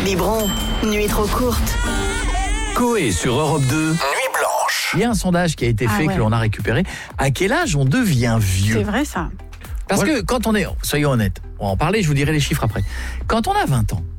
Biberon, nuit trop courte. Coé sur Europe 2, Nuit Blanche. Il y a un sondage qui a été fait, que l'on a récupéré. À quel âge on devient vieux ? C'est vrai ça. Parce que quand on est, soyons honnêtes, on va en parler, je vous dirai les chiffres après. Quand on a 20 ans,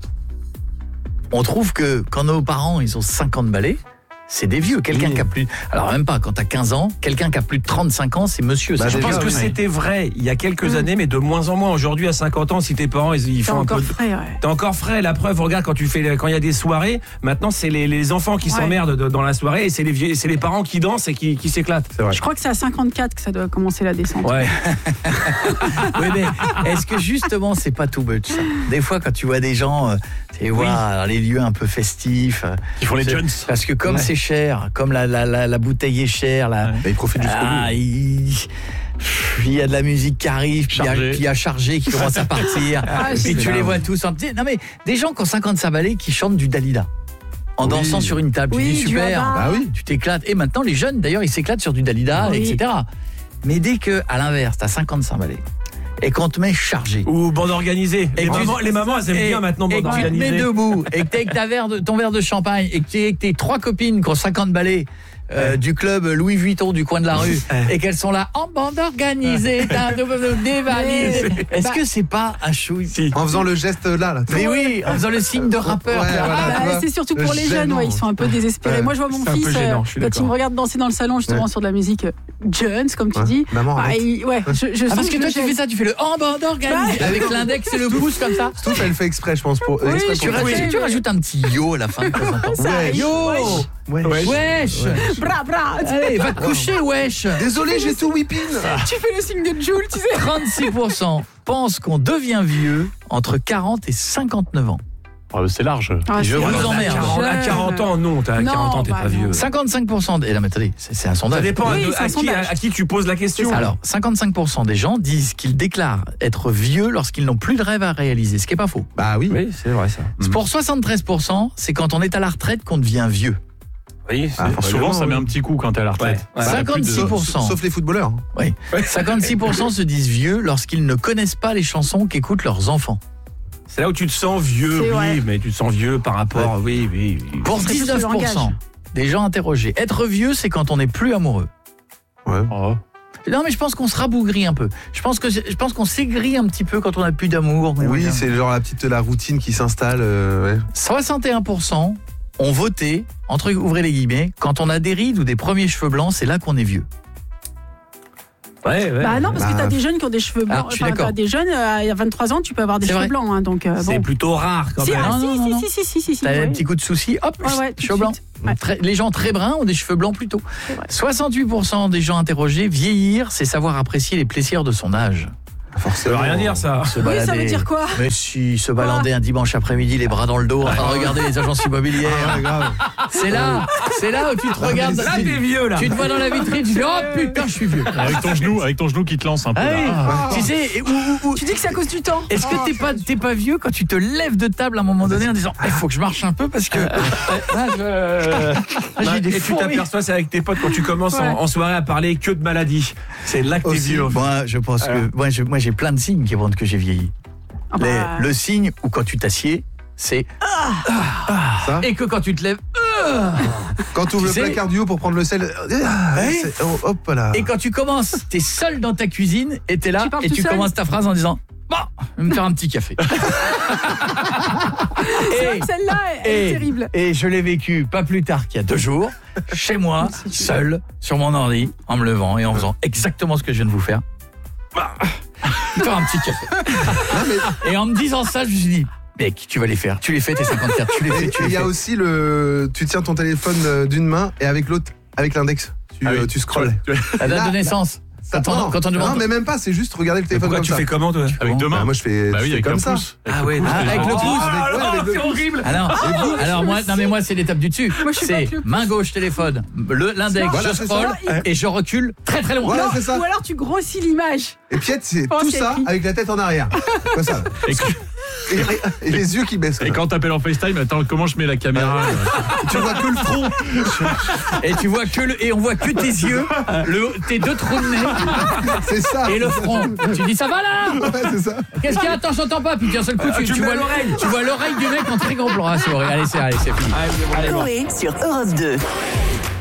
on trouve que quand nos parents, ils ont 50 balais, c'est des vieux. Quelqu'un qui a plus... Alors même pas, quand t'as 15 ans, quelqu'un qui a plus de 35 ans, c'est monsieur. Je pense que c'était vrai il y a quelques années, mais de moins en moins. Aujourd'hui, à 50 ans, si tes parents, ils font un peu... T'es encore frais, la preuve, regarde, quand il y a des soirées, maintenant, c'est les enfants qui s'emmerdent dans la soirée, et c'est les parents qui dansent et qui s'éclatent. Je crois que c'est à 54 que ça doit commencer la descente. Ouais. Oui, mais est-ce que justement, c'est pas too much, ça ? Des fois, quand tu vois des gens, tu vois, dans les lieux un peu festifs... Qui font les jeunes. Parce que comme c'est cher, comme la bouteille est chère, ils profitent jusqu'au bout. Il y a de la musique qui arrive, puis il y a chargé qui commence à partir, puis tu les vois tous en petit. Non mais des gens qui ont 55 balais qui chantent du Dalida en dansant sur une table, tu dis super, tu t'éclates. Et maintenant les jeunes d'ailleurs ils s'éclatent sur du Dalida, etc. Mais dès que à l'inverse t'as 55 balais et qu'on te met chargé ou bande organisée, les mamans elles aiment bien maintenant bande organisée, et que tu te mets debout et que t'es avec ton verre de champagne et que tes 3 copines qui ont 50 balais du club Louis Vuitton du coin de la rue et qu'elles sont là en bande organisée, des valises. Est-ce que c'est pas un chouille en faisant le geste là mais oui, en faisant le signe de rappeur. C'est surtout pour les jeunes, ils sont un peu désespérés. Moi je vois mon fils quand il me regarde danser dans le salon justement sur de la musique Jones comme tu dis. Maman, je parce que toi tu fais ça, tu fais le en bande organisée avec l'index et le pouce comme ça. Tout elle fait exprès je pense pour tu rajoutes un petit yo à la fin de temps en temps. Yo wesh. Bra. Allez, va te coucher, wesh. Désolé, j'ai tout whipping. Tu fais le signe de Jules, tu sais. 36% pensent qu'on devient vieux entre 40 et 59 ans. C'est large. Je vous emmerde. À 40 ans, non, t'as 40 ans, t'es pas vieux. 55%. Et là, mais attendez, c'est un sondage. Ça dépend à qui tu poses la question. Alors, 55% des gens disent qu'ils déclarent être vieux lorsqu'ils n'ont plus de rêve à réaliser, ce qui est pas faux. Bah oui, c'est vrai ça. Pour 73%, c'est quand on est à la retraite qu'on devient vieux. Oui, souvent ça met un petit coup quand t'es à la retraite. 56%. Sauf les footballeurs. Oui. 56% se disent vieux lorsqu'ils ne connaissent pas les chansons qu'écoutent leurs enfants. C'est là où tu te sens vieux, mais tu te sens vieux par rapport, Pour 19% des gens interrogés, être vieux, c'est quand on n'est plus amoureux. Ouais. Oh. Non, mais je pense qu'on se rabougrit un peu. Je pense qu'on s'aigrit un petit peu quand on n'a plus d'amour. Oui, c'est genre la routine qui s'installe. 61% ont voté, ouvrez les guillemets, quand on a des rides ou des premiers cheveux blancs, c'est là qu'on est vieux. Bah non, parce que t'as des jeunes qui ont des cheveux blancs. T'as des jeunes, il y a 23 ans, tu peux avoir des cheveux blancs. Hein, donc, c'est plutôt rare quand même. Si. T'as un petit coup de souci, hop, cheveux blancs. Les gens très bruns ont des cheveux blancs plutôt. 68% des gens interrogés, vieillir, c'est savoir apprécier les plaisirs de son âge. Ça veut rien dire ça. Ça veut dire quoi ? Mais si, se balader un dimanche après-midi les bras dans le dos en train de regarder les agences immobilières. C'est là où tu te regardes. Là t'es vieux là. Tu te vois dans la vitrine, tu dis oh putain je suis vieux. Avec ton genou qui te lance un peu. Tu sais tu dis que c'est à cause du temps. Est-ce que t'es pas vieux quand tu te lèves de table à un moment donné en disant il faut que je marche un peu parce que j'ai des et tu t'aperçois c'est avec tes potes quand tu commences en soirée à parler que de maladies. C'est là que t'es vieux. Moi je pense que moi j'ai plein de signes qui montrent que j'ai vieilli. Le signe où quand tu t'assieds, c'est et que quand tu te lèves, quand tu ouvres le placard du haut pour prendre le sel, hop là. Et quand tu commences, t'es seul dans ta cuisine et t'es là et tu commences ta phrase en disant bon, je vais me faire un petit café. C'est vrai que celle-là est terrible. Et je l'ai vécu pas plus tard qu'il y a 2 jours, chez moi, seul, sur mon ordi, en me levant et en faisant exactement ce que je viens de vous faire. Faire un petit café. Et en me disant ça, je me suis dit mec, tu vas les faire. Tu les fais tes 54, tu les fais. Il y a aussi tu tiens ton téléphone d'une main et avec l'autre, avec l'index, tu scrolles. La date de naissance. Quand on demande. Non, mais même pas, c'est juste regarder le téléphone comme ça. Tu fais comment toi ? Avec 2 mains. Moi je fais comme ça. Avec le pouce. C'est horrible. Alors moi c'est l'étape du dessus. C'est main gauche téléphone, l'index, je scroll et je recule très très loin. Voilà, c'est ça. Ou alors tu grossis l'image. Et Piette c'est tout ça avec la tête en arrière. Comme ça. Et les yeux qui baissent. Et quand t'appelles en FaceTime, attends, comment je mets la caméra Tu vois que le front. Et tu vois et on voit que tes yeux, tes 2 trous de nez. C'est ça. Et le front. Tu dis ça va là? Ouais, c'est ça. Qu'est-ce qu'il y a? Attends, j'entends pas. Puis d'un seul coup, tu vois l'oreille. Tu vois l'oreille du mec en très grand plan. Ah, c'est horrible. Allez, c'est fini. Coé sur Europe 2.